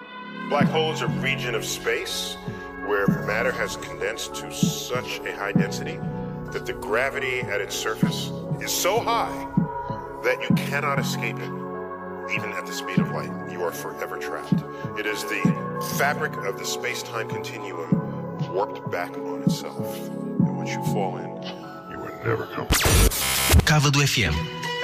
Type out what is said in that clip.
Black holes are a region of space where matter has condensed to such a high density that the gravity at its surface is so high that you cannot escape it. Even at the speed of light, you are forever trapped. It is the fabric of the space-time continuum warped back on itself. And once you fall in, you are never coming. Cava do FM.